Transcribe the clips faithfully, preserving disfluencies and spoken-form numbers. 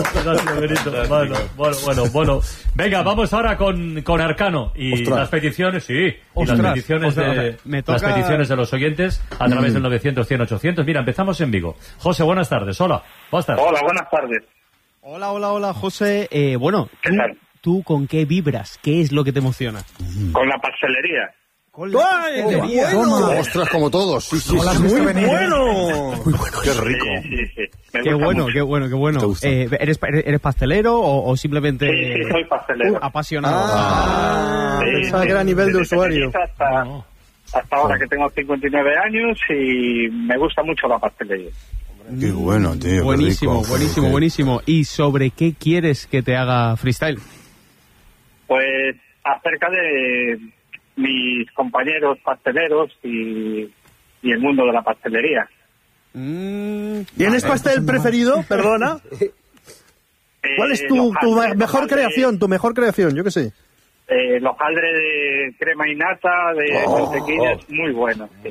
Gracias, Benito. Bueno, bueno, bueno, bueno. Venga, vamos ahora con, con Arcano y Ostras. las peticiones, sí, y Ostras, las peticiones ostras, de ostras. Me toca- las peticiones de los oyentes a través del novecientos, cien, ochocientos. Mira, empezamos en Vigo. José, buenas tardes. Hola. Buenas tardes. Hola, buenas tardes. Hola, hola, hola, José. Eh, bueno, ¿Qué ¿tú, tal? ¿tú con qué vibras? ¿Qué es lo que te emociona? Con la pastelería. Con la pastelería. Ostras, como todos. Sí, sí, No la has sí. visto Muy venir, ¿eh? bueno. Muy bueno. Qué rico. Sí, sí, sí. Me Qué gusta bueno, mucho. qué bueno, qué bueno. ¿Te gusta? Eh, ¿eres, ¿Eres pastelero o, o simplemente Sí, sí, soy pastelero. apasionado? Ah, Sí, pensaba que era a nivel de desde usuario. pequeñita Hasta, hasta ahora que tengo cincuenta y nueve años y me gusta mucho la pastelería. Qué bueno, tío. qué Buenísimo, rico. buenísimo, Qué- buenísimo. ¿Y sobre qué quieres que te haga freestyle? Pues acerca de mis compañeros pasteleros y, y el mundo de la pastelería. Mm, ¿Tienes pastel preferido? Perdona. ¿Cuál es Eh, tu, tu hojaldre, mejor hojaldre, creación? Tu mejor creación, yo qué sé. Eh, el hojaldre de crema y nata, de Oh, mantequilla, es muy bueno. Sí.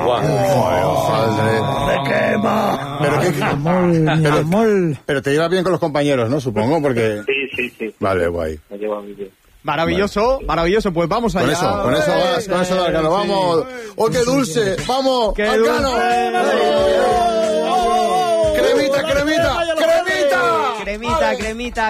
¡Me quema! Pero, qué- pero, pero te llevas bien con los compañeros, ¿no? Supongo, porque... Sí, sí, sí. Vale, guay. Me llevo muy bien. maravilloso, maravilloso. Pues vamos allá. Con eso, con eso vas, con eso de Arcano. ¡Vamos! ¡Oh, qué dulce! ¡Vamos! ¡Qué ¡Arcano! dulce! ¡Cremita, cremita! ¡Cremita! Cremita, cremita.